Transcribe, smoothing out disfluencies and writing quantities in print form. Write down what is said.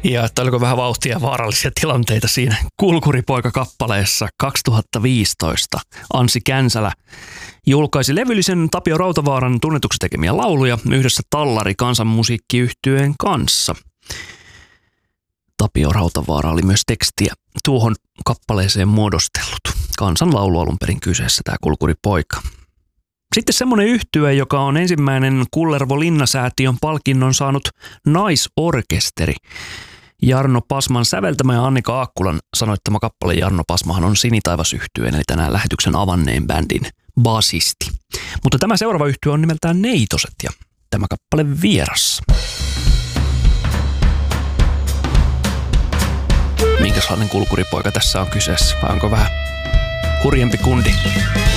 Ja että oliko vähän vauhtia ja vaarallisia tilanteita siinä Kulkuripoika-kappaleessa 2015. Anssi Känsälä julkaisi levyllisen Tapio Rautavaaran tunnetuksi tekemiä lauluja yhdessä Tallari kansanmusiikkiyhtyeen kanssa. Tapio Rautavaara oli myös tekstiä tuohon kappaleeseen muodostellut. Kansanlaulu alun perin kyseessä, tämä Kulkuripoika. Sitten semmoinen yhtye, joka on ensimmäinen Kullervo Linnasäätiön palkinnon saanut naisorkesteri. Jarno Pasman säveltämä ja Annika Aakkulan sanoittama kappale. Jarno Pasmahan on Sinitaivas-yhtyeen, eli tänään lähetyksen avanneen bändin basisti. Mutta tämä seuraava yhtye on nimeltään Neitoset ja tämä kappale Vierassa. Minkälainen Kulkuripoika tässä on kyseessä? Vai onko vähän hurjempi kundi?